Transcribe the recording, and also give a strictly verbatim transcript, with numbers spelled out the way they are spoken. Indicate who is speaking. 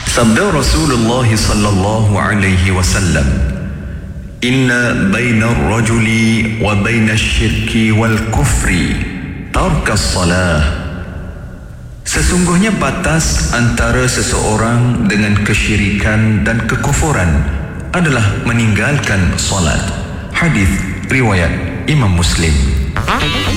Speaker 1: Sabda Rasulullah sallallahu alaihi wasallam, "Inna baina ar-rajuli wa baina asy-syirki wal kufri tarkas salah." Sesungguhnya batas antara seseorang dengan kesyirikan dan kekufuran adalah meninggalkan solat. Hadis riwayat Imam Muslim.